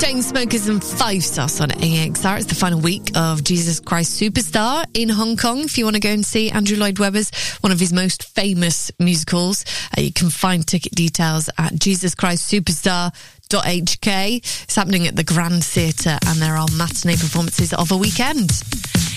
Chainsmokers and Five Stars on AXR. It's the final week of Jesus Christ Superstar in Hong Kong. If you want to go and see Andrew Lloyd Webber's, one of his most famous musicals, you can find ticket details at jesuschristsuperstar.hk. It's happening at the Grand Theatre and there are matinee performances of a weekend.